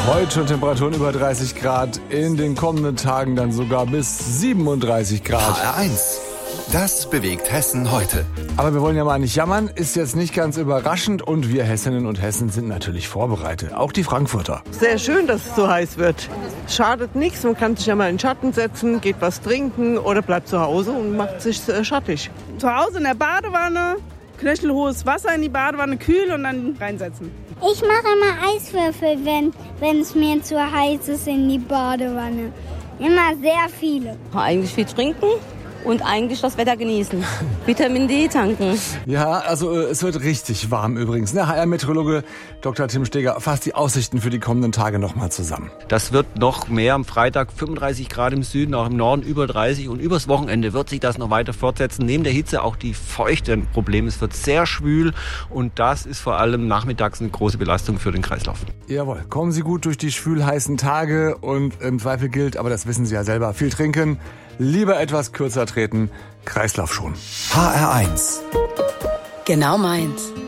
Heute schon Temperaturen über 30 Grad, in den kommenden Tagen dann sogar bis 37 Grad. HR1, das bewegt Hessen heute. Aber wir wollen ja mal nicht jammern, ist jetzt nicht ganz überraschend und wir Hessinnen und Hessen sind natürlich vorbereitet, auch die Frankfurter. Sehr schön, dass es so heiß wird. Schadet nichts, man kann sich ja mal in den Schatten setzen, geht was trinken oder bleibt zu Hause und macht sich schattig. Zu Hause in der Badewanne, knöchelhohes Wasser in die Badewanne, kühl und dann reinsetzen. Ich mache immer Eiswürfel, wenn es mir zu heiß ist in die Badewanne. Immer sehr viele. Eigentlich viel trinken und eigentlich das Wetter genießen. Vitamin D tanken. Ja, also es wird richtig warm übrigens. Der HR-Meteorologe Dr. Tim Steger fasst die Aussichten für die kommenden Tage nochmal zusammen. Das wird noch mehr am Freitag, 35 Grad im Süden, auch im Norden über 30 und übers Wochenende wird sich das noch weiter fortsetzen. Neben der Hitze auch die Feuchte ein Problem. Es wird sehr schwül und das ist vor allem nachmittags eine große Belastung für den Kreislauf. Jawohl, kommen Sie gut durch die schwül-heißen Tage und im Zweifel gilt, aber das wissen Sie ja selber, viel trinken, lieber etwas kürzer treten, Kreislauf schon. HR1. Genau meins.